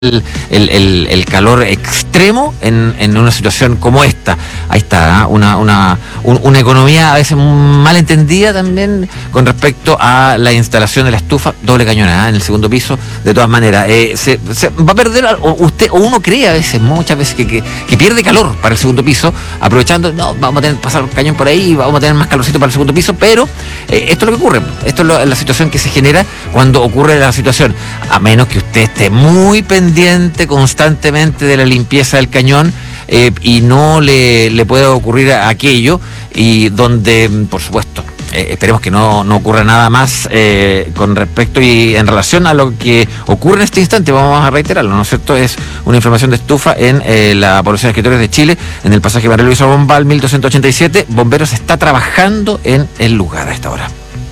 el calor extremo en una situación como esta. Ahí está, una economía a veces mal entendida también con respecto a la instalación de la estufa doble cañona en el segundo piso. De todas maneras, se va a perder, o uno cree a veces, muchas veces, que pierde calor para el segundo piso, aprovechando, no, vamos a tener que pasar el cañón por ahí, vamos a tener más calorcito para el segundo piso, pero esto es lo que ocurre, esto es la situación que se genera cuando ocurre la situación, a menos que usted esté muy pendiente constantemente de la limpieza del cañón y no le pueda ocurrir aquello, y donde, por supuesto, esperemos que no ocurra nada más con respecto y en relación a lo que ocurre en este instante. Vamos a reiterarlo, ¿no es cierto? Es una inflamación de estufa en la población de escritores de Chile, en el pasaje María Luisa Bombal 1287. Bomberos está trabajando en el lugar a esta hora.